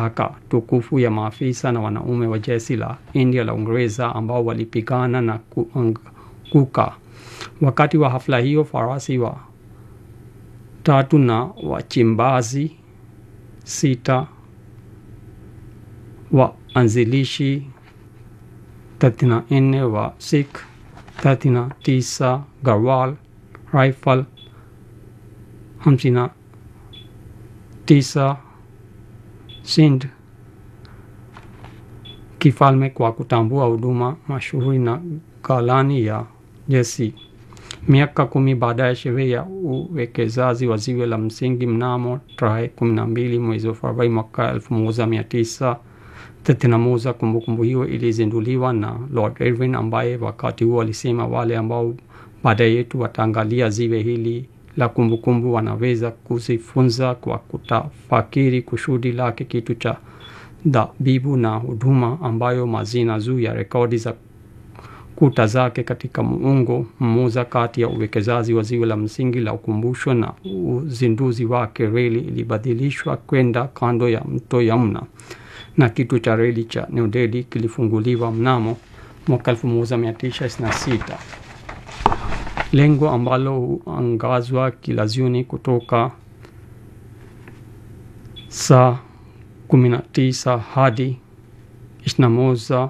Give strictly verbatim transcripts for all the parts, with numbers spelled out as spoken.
dhaka tukufu ya maafisa na wanaume wa jeshi la India la Uingereza ambao walipigana na kuanguka. Wakati wa hafla hiyo, farasi wa tatu na wachimbazi sita wa anzilishi thelathini na nne wa Sikh, thelathini na tisa Garhwal Rifle, hamsini na tisa Sindh kifalme kwa kutambua huduma mashuhuri na ghalani ya jeshi. Miaka kumi baadaye, sherehe ya uwekezaji wa ziwe la msingi mnamo tarehe kumi na mbili mwezi wa Februari mwaka elfu moja mia tisa thelathini na moja. Kumbukumbu hiyo ilizinduliwa na Lord Irwin ambaye wakati huo alisema wale ambao baada yetu wataangalia ziwe hili la kumbukumbu wanaweza kuzifunza kwa kutafakiri kusudi lake kitu cha dhabibu na huduma ambayo mazina juu ya rekodi za kuta zake katika muungo mmoja kati ya uwekezaji wa ziwe la msingi la ukumbusho na uzinduzi wake. Reli ilibadilishwa kwenda kando ya mto Yamuna na kitu cha reli cha New Delhi kilifunguliwa mnamo mwaka elfu moja mia tisa ishirini na sita. Lengo ambalo huangazwa kila jioni kutoka saa kumi na tisa hadi ishirini na moja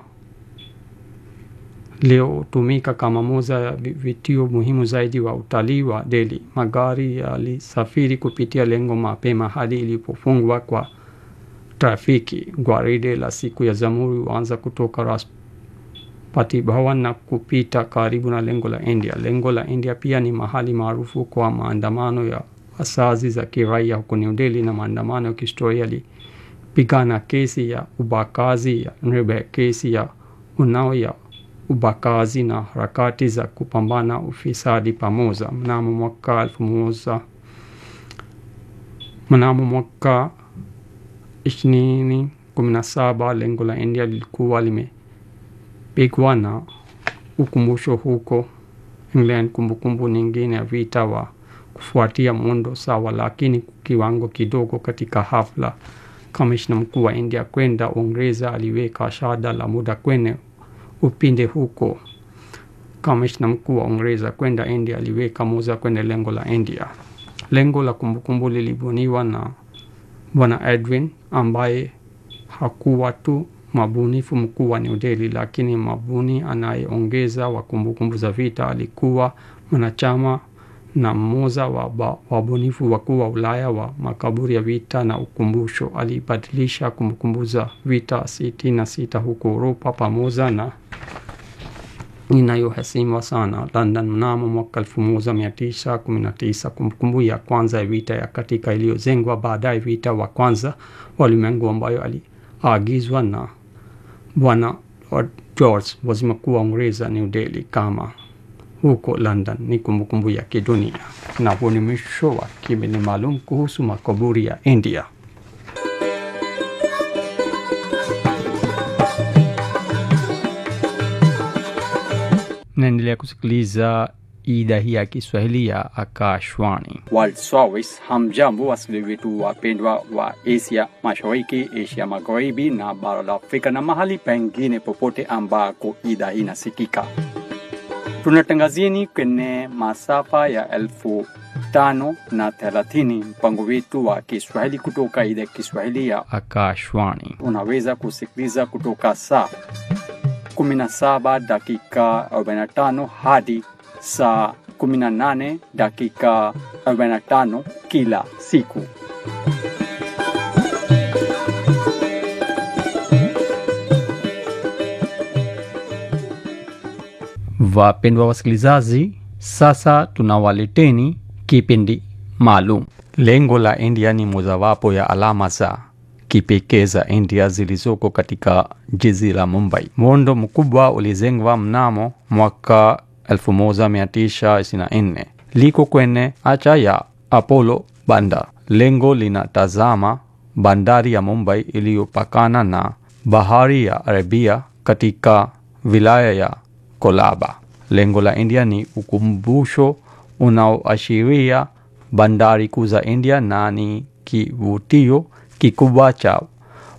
leo hutumika kama moja ya vituo muhimu zaidi wa utalii wa Delhi. Magari yalisafiri kupitia lengo mapema hadi ilipofungwa kwa trafiki. Gwaride la siku ya Jamhuri huanza kutoka Rashtrapati Bhavan na kupita karibu na lengo la India. Lengo la India pia ni mahali maarufu kwa maandamano ya asasi za kiraia huko New Delhi na maandamano ya kihistoria yalipigana kesi ya ubakazi ya Nirbhaya, kesi ya Unnao ya ubakazi na harakati za kupambana ufisadi pamoja. Mnamo mwaka elfu moja mnamo mwaka ishirini kumi na saba lengo la India lilikuwa limepigwa na ukumbusho huko England. Kumbukumbu nyingine ya vita wa kufuatia muundo sawa lakini kiwango kidogo katika hafla. Kamishna mkuu wa India kwenda Uingereza aliweka shada la muda kwenye upinde huko. Kamishna mkuu wa Uingereza kwenda India aliweka moja kwenye lengo la India. Lengo la kumbukumbu lilibuniwa na Bwana Edwin ambaye hakuwa tu mabunifu mkuu wa New Delhi lakini mabuni anayeongeza wa kumbukumbu za vita. Alikuwa mwanachama na mmoja wa wabunifu wakuu wa Ulaya wa makaburi ya vita na ukumbusho. Alibadilisha kumbukumbu za vita sitini na sita huko Europa pamoja na inayoheshimiwa sana London mnamo mwaka elfu moja mia tisa kumi na tisa. Kumbukumbu ya kwanza ya vita ya katika iliyojengwa baadaye vita wa kwanza wa ulimwengu ambayo aliagizwa na Bwana George waziri mkuu wa Uingereza New Delhi kama huko London ni kumbukumbu ya kidunia. Na huo ni mwisho wa kipindi maalum kuhusu makaburi ya India. Naendelea kusikiliza idhaa hii ya Kiswahili ya Akashwani World Service. Hamjambo wasikilizaji wetu wapendwa wa Asia Mashariki, Asia Magharibi na bara la Afrika na mahali pengine popote ambako idhaa hii inasikika. Tunatangazieni kwenye masafa ya elfu tano na thelathini mpango wetu wa Kiswahili kutoka idhaa ya Kiswahili ya Akashwani. Unaweza kusikiliza kutoka saa kumi na saba dakika arobaini na tano hadi saa kumi na nane dakika arobaini na tano kila siku. Wapendwa wasikilizaji, sasa tunawaleteni kipindi maalum. Lengo la India ni mojawapo ya alama za kipekee za India zilizoko katika jiji la Mumbai. Muundo mkubwa ulijengwa mnamo mwaka elfu moja mia tisa ishirini na nne. Liko kwenye acha ya Apollo Bandar. Lengo linatazama bandari ya Mumbai iliyopakana na bahari ya Arabia katika wilaya ya Kolaba. Lengo la India ni ukumbusho unaoashiria bandari kuu za India na ni kivutio kikubwa cha